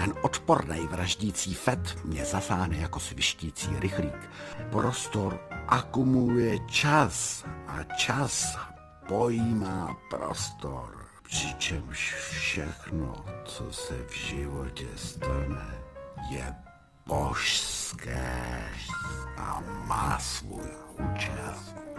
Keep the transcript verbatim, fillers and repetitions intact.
Ten odpornej vraždící fet mě zasáhne jako svištící rychlík. Prostor akumuluje čas a čas pojímá prostor. Přičemž všechno, co se v životě stane, je božské a má svůj účel.